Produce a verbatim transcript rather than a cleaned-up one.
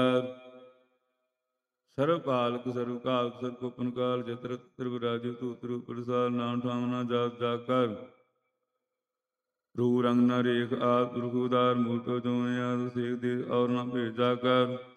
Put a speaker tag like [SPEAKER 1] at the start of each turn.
[SPEAKER 1] ਸਰਬ ਕਾਲਕ ਸਰਬ ਕਾਲਕ ਸਰਬ ਕੋਪਨ ਕਾਲ ਜਤਰ ਤਤਰ ਵਿਰਾਜਿ ਤੂਤ ਰੂਪ ਪ੍ਰਸਾਦ ਨਾਮ ਠਾਮ ਨਾ ਜਾਤ ਜਾ ਕਰ ਰੂ ਰੰਗ ਨ ਰੇਖ ਆਪ ਰਖੂਦਾਰ ਮੂਲ ਤੋ ਜੋ ਆਦ ਸੇਖ ਦੇ ਔਰ ਨਾ ਭੇਜਾ ਕਰ